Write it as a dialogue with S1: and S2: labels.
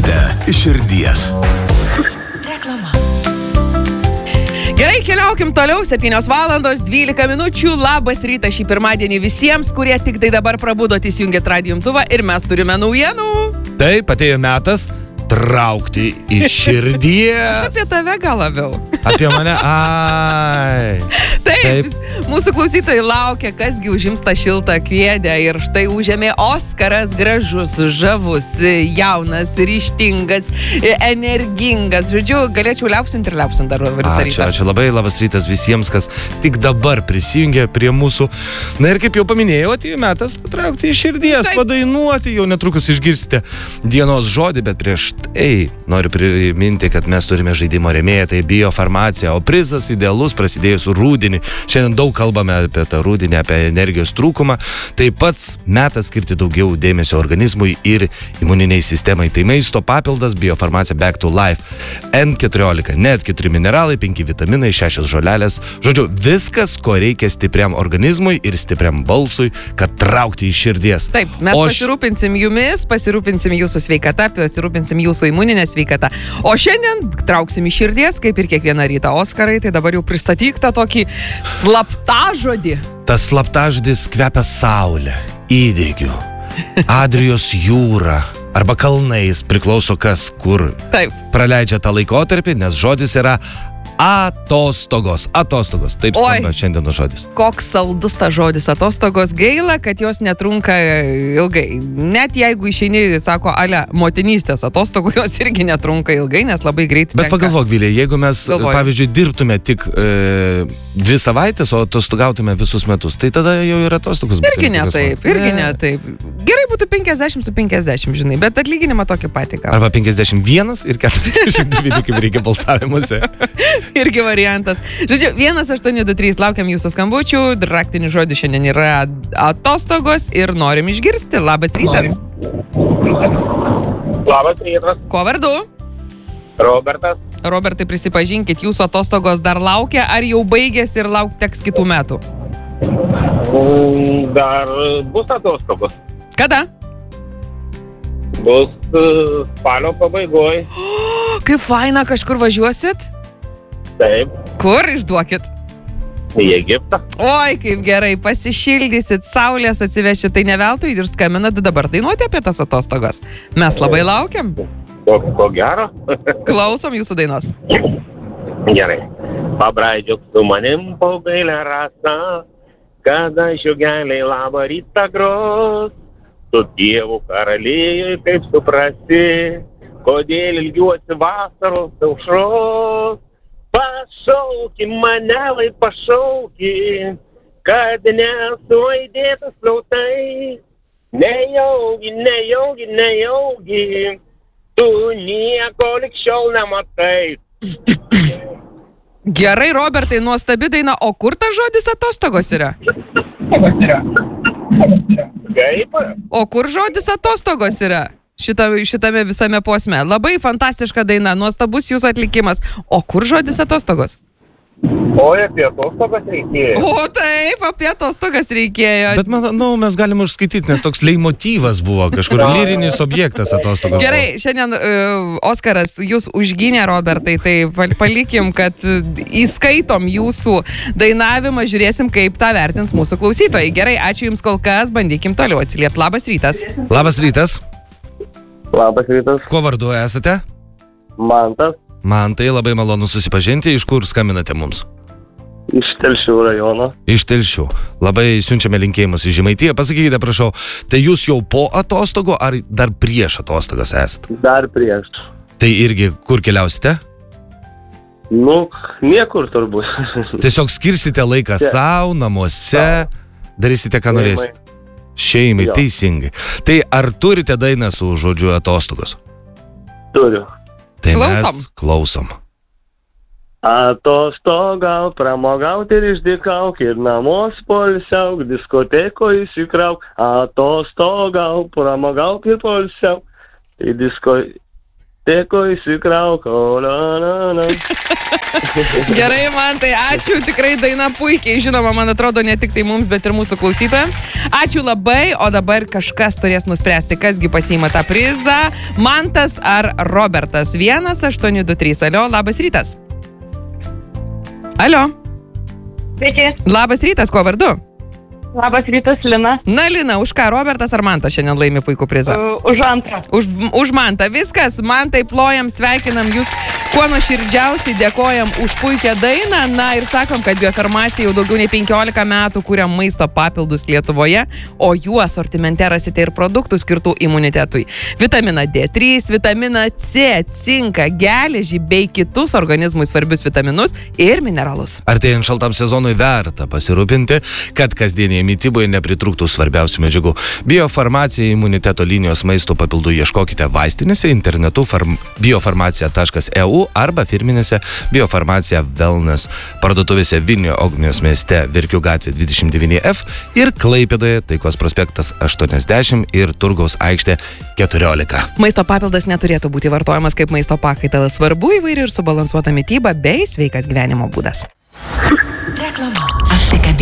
S1: Traukite iš širdies.
S2: Reklama. Gerai, keliaukim toliau, 7:12 Labas rytas šį pirmadienį visiems, kurie tik tai dabar prabudot įsijungėt radijo imtuvą ir mes turime naujienų.
S3: Taip, atėjo metas traukti iš širdies.
S2: Aš apie tave gal labiau.
S3: Apie mane, ai.
S2: Taip, mūsų klausytojai laukia, kasgi užims tą šiltą kėdę ir štai užėmė Oskaras, gražus, žavus, jaunas, ryžtingas, energingas. Žodžiu, galėčiau liaupsinti ir liaupsinti dar visą rytą.
S3: Ačiū labai, labas rytas visiems, kas tik dabar prisijungė prie mūsų. Na ir kaip jau paminėjau, atėjo metas patraukti iš širdies, padainuoti, jau netrukus išgirsite dienos žodį, bet prieš tai noriu priminti, kad mes turime žaidimo rėmėją, tai biofarmacija, o prizas idealus prasidėjus rūdienį. Šiandien daug kalbame apie tą rūdienį, apie energijos trūkumą. Tai pats metas skirti daugiau dėmesio organizmui ir imuniniai sistemai. Tai maisto papildas biofarmacija Back to Life. N14, net 4 mineralai, 5 vitaminai, 6 žolelės. Žodžiu, viskas, ko reikia stipriam organizmui ir stipriam balsui, kad traukti iš širdies.
S2: Taip, mes pasirūpinsim jumis, pasirūpinsim jūsų sveikata, pasirūpinsim jūsų imuninę sveikatą. O šiandien trauksim iš širdies, kaip ir kiekvieną rytą. Oskarai, tai dabar jau pristatyk tą tokį slaptažodį.
S3: Tas slaptažodis kvepia saulę, įdegiu, Adrijos jūra arba kalnais, priklauso kas kur.
S2: Taip.
S3: Praleidžia tą laikotarpį, nes žodis yra atostogos. Atostogos. Taip skamba šiandienos žodis.
S2: Koks saldus tas žodis atostogos. Gaila, kad jos netrunka ilgai. Net jeigu išeini, sako, ale, motinystės atostogų, jos irgi netrunka ilgai, nes labai greit.
S3: Bet pagalvok, Vilė, jeigu mes, pavyzdžiui, dirbtume tik 2 savaitės, o atostogautume visus metus, tai tada jau yra atostogos.
S2: Irgi ne taip. Gerai būtų 50 su 50, žinai, bet atlyginimą tokį patį gauti.
S3: Arba 51 ir 49, kaip reikia balsavimuose.
S2: Irgi variantas. Žodžiu, 1823 laukiam jūsų skambučių. Raktinis žodis šiandien yra atostogos ir norim išgirsti. Labas rytas.
S4: Labas rytas.
S2: Ko vardu?
S4: Robertas.
S2: Robertai, prisipažinkit, jūsų atostogos dar laukia, ar jau baigėsi ir laukti teks kitų metų?
S4: Dar bus atostogos.
S2: Kada?
S4: Bus spalio pabaigoje.
S2: Kaip faina, kažkur važiuosit?
S4: Taip.
S2: Kur išduokit?
S4: Į Egiptą.
S2: Oi, kaip gerai, pasišildysit, saulės atsivešit, tai ne veltui ir skambinat dabar dainuoti apie tas atostogas. Mes labai laukiam.
S4: Ko gero.
S2: Klausom jūsų dainos.
S4: Gerai. Pabraidžiuk su manim po gailę rasą, kada žiogeliai labą rytą gros. Su Dievu karaliejui kaip suprasti, kodėl ilgiuosi vasaros aušros. Pašauki mane, lai pašauki, kad nesu aidėtas flautai. Nejaugi, tu nieko likščiol nematai.
S2: Gerai, Robertai, nuostabi daina, o kur tas žodis atostogos yra?
S4: Kaip?
S2: O kur žodis atostogos yra? Šitame visame posme. Labai fantastiška daina, nuostabus jūsų atlikimas. O kur žodis atostogos?
S4: O apie atostogas reikėjo.
S2: O taip, apie atostogas reikėjo.
S3: Bet mes galim užskaityti, nes toks leitmotyvas buvo, kažkur lyrinis objektas atostogos.
S2: Gerai, šiandien Oskaras jūs užgynė, Robertai, tai palikim, kad įskaitom jūsų dainavimą, žiūrėsim, kaip tą vertins mūsų klausytojai. Gerai, ačiū jums kol kas, bandykim toliau atsiliepti. Labas rytas.
S3: Labas rytas.
S4: Labas rytas.
S3: Kuo vardu esate?
S4: Mantas.
S3: Mantai, labai malonu susipažinti. Iš kur skambinate mums?
S4: Iš Telšių rajono.
S3: Iš Telšių. Labai siunčiame linkėjimus į Žemaitiją. Pasakykite, prašau, tai jūs jau po atostogų ar dar prieš atostogas esate?
S4: Dar prieš.
S3: Tai irgi kur keliausite?
S4: Niekur turbūt.
S3: Tiesiog skirsite laiką savo, namuose, darysite, ką norėsite. Šeimai, teisingai. Tai ar turite dainą su žodžiu atostogos?
S4: Turiu.
S3: Tai mes klausom.
S4: Atostogauk, pramogauk ir išdykauk, ir namos poilsiauk, diskoteko įsikrauk. Atostogauk, pramogauk ir poilsiauk, diskoteko įsikrauk, o na.
S2: Gerai, man tai ačiū, tikrai daina puikiai žinoma, man atrodo, ne tik tai mums, bet ir mūsų klausytojams. Ačiū labai, o dabar kažkas turės nuspręsti, kasgi pasiima tą prizą. Mantas ar Robertas? 1823. Alio, labas rytas. Alio.
S1: Sveiki.
S2: Labas rytas, kuo vardu?
S1: Labas rytas, Lina.
S2: Na, Lina, už ką Robertas ar Mantas šiandien laimi puikų prizą?
S1: Už antrą.
S2: Už Mantą. Viskas, Mantai, plojam, sveikinam jūs, kuo nuoširdžiausiai dėkojam už puikią dainą. Na ir sakom, kad Biofarmacija jau daugiau nei 15 metų kuria maisto papildus Lietuvoje, o jų asortimente rasite ir produktų skirtų imunitetui. Vitaminą D3, vitaminą C, cinką, geležį bei kitus organizmui svarbius vitaminus ir mineralus.
S3: Artėjant šaltam sezonui verta pasirūpinti, kad kasdieniai mityboje nepritrūktų svarbiausių medžiagų. Biofarmacija imuniteto linijos maisto papildų ieškokite vaistinėse, internetu biofarmacija.eu arba firminėse Biofarmacija Wellness parduotuvėse Vilniuje, Ogmios mieste, Verkių gatvė 29F ir Klaipėdoje Taikos prospektas 80 ir Turgaus aikštė 14.
S2: Maisto papildas neturėtų būti vartojamas kaip maisto pakaitalas. Svarbu įvairi ir subalansuota mityba bei sveikas gyvenimo būdas.
S5: Reklama. Apsikabink.